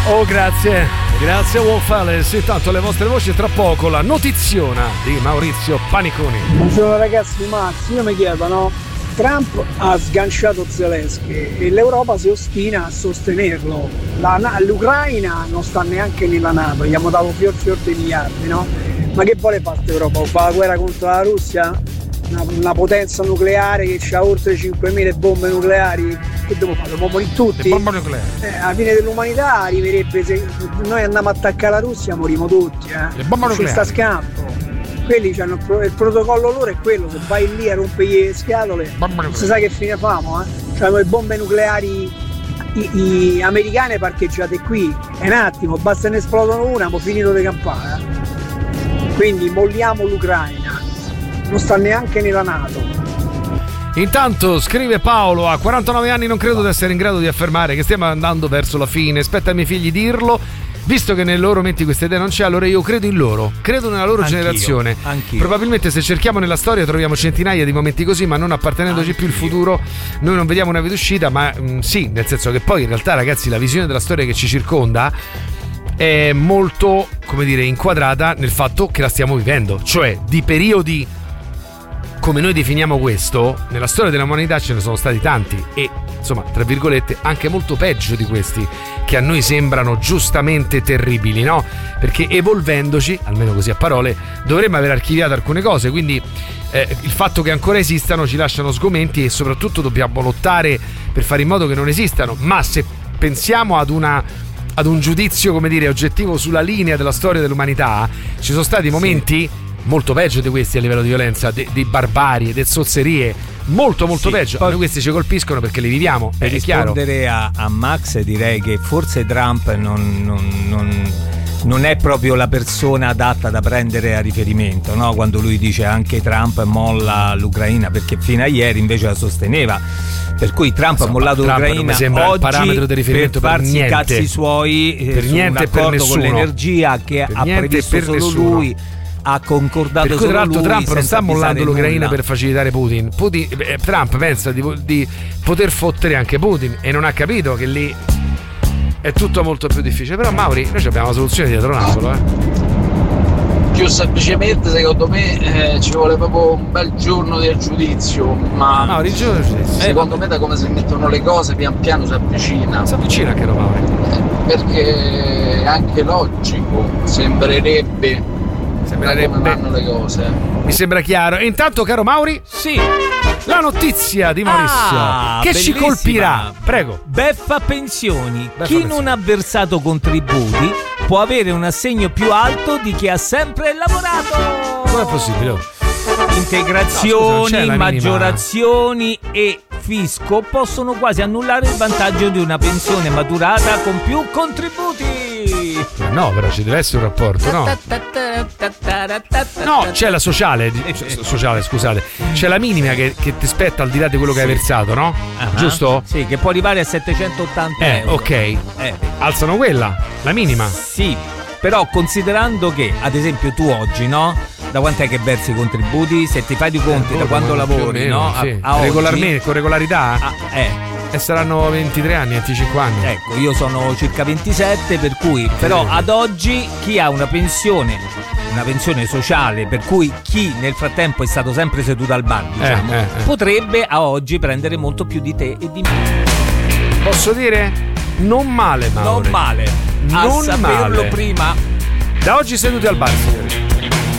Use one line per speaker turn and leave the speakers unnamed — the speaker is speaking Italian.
Oh, grazie Wolf Alice. Intanto le vostre voci, tra poco la notiziona di Maurizio Paniconi.
Buongiorno ragazzi, Max, io mi chiedo, no? Trump ha sganciato Zelensky e l'Europa si ostina a sostenerlo. L'Ucraina non sta neanche nella NATO, gli abbiamo dato fior di miliardi, no? Ma che vuole fare l'Europa? Fa la guerra contro la Russia? Una potenza nucleare che ha oltre 5.000 bombe nucleari? Che devo fare? Dobbiamo morire tutti?
Le bombe nucleari.
Alla fine dell'umanità arriverebbe, se noi andiamo a attaccare la Russia morimo tutti,
Le bombe nucleari.
Non ci sta scampo. Quelli hanno il protocollo loro è quello, se vai lì a rompere le scatole non si sa che fine famo, C'hanno le bombe nucleari americane parcheggiate qui, è un attimo, basta ne esplodono una, abbiamo finito di campare. Quindi molliamo l'Ucraina, non sta neanche nella NATO.
Intanto scrive Paolo: a 49 anni non credo di essere in grado di affermare che stiamo andando verso la fine, spetta ai miei figli dirlo. Visto che nelle loro menti questa idea non c'è, allora io credo in loro, credo nella loro generazione.
Anch'io.
Probabilmente se cerchiamo nella storia troviamo centinaia di momenti così, ma non appartenendoci più il futuro, noi non vediamo una via d'uscita, ma sì, nel senso che poi in realtà, ragazzi, la visione della storia che ci circonda è molto, come dire, inquadrata nel fatto che la stiamo vivendo, cioè di periodi come noi definiamo questo, nella storia dell'umanità ce ne sono stati tanti e, insomma, tra virgolette, anche molto peggio di questi, che a noi sembrano giustamente terribili, no? Perché evolvendoci, almeno così a parole, dovremmo aver archiviato alcune cose, quindi il fatto che ancora esistano ci lasciano sgomenti e soprattutto dobbiamo lottare per fare in modo che non esistano. Ma se pensiamo ad un giudizio, come dire, oggettivo sulla linea della storia dell'umanità, ci sono stati momenti molto peggio di questi a livello di violenza, di barbarie, di zozzerie, molto peggio. Poi questi ci colpiscono perché li viviamo, è chiaro.
Per rispondere a Max direi che forse Trump non è proprio la persona adatta da prendere a riferimento, no? Quando lui dice anche Trump molla l'Ucraina, perché fino a ieri invece la sosteneva. Per cui Trump ha mollato l'Ucraina
sembra
oggi
il parametro di riferimento
per farsi
i
cazzi suoi,
per niente,
un accordo
per
con l'energia che ha previsto solo lui, ha concordato
per cui, tra l'altro,
lui,
Trump non sta mollando l'Ucraina
nulla
per facilitare Putin. Trump pensa di poter fottere anche Putin e non ha capito che lì è tutto molto più difficile. Però Mauri, noi abbiamo la soluzione dietro l'angolo,
Più semplicemente, secondo me, ci vuole proprio un bel giorno del giudizio, ma
Mauri,
secondo me da come si mettono le cose pian piano si avvicina
anche no, Mauri,
perché anche logico sembrerebbe come vanno le cose.
Mi sembra chiaro. E intanto, caro Mauri,
sì,
la notizia di Maurizio che
bellissima.
ci colpirà. Prego.
Beffa pensioni. Chi non ha versato contributi può avere un assegno più alto di chi ha sempre lavorato.
Com'è possibile?
Integrazioni, maggiorazioni e fisco possono quasi annullare il vantaggio di una pensione maturata con più contributi.
No, però ci deve essere un rapporto, no? No, c'è la sociale, scusate. C'è la minima che ti spetta al di là di quello che hai versato, no? Giusto?
Sì, che può arrivare a 780 euro.
Ok. Alzano quella, la minima.
Sì, però considerando che, ad esempio, tu oggi, no? Da quant'è che versi i contributi? Se ti fai di conti da quando lavori,
meno,
no?
Sì.
A
regolarmente, con regolarità?
E
saranno 23 anni, 25 anni.
Ecco, io sono circa 27, per cui però ad oggi chi ha una pensione sociale, per cui chi nel frattempo è stato sempre seduto al bar, diciamo, potrebbe a oggi prendere molto più di te e di me.
Posso dire? Non male, Mauro.
Non male.
Non
a saperlo
male.
Prima.
Da oggi seduti al bar, signori.